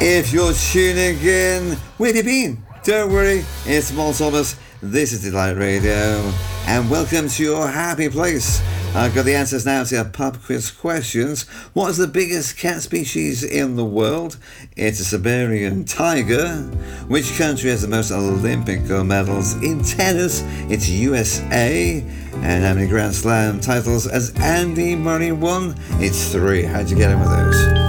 If you're tuning in, where have you been? Don't worry, it's Paul Thomas. This is Delight Radio, and welcome to your happy place. I've got the answers now to your pub quiz questions. What is the biggest cat species in the world? It's a Siberian tiger. Which country has the most Olympic gold medals? In tennis, it's USA. And how many Grand Slam titles has Andy Murray won? It's 3. How'd you get in with those?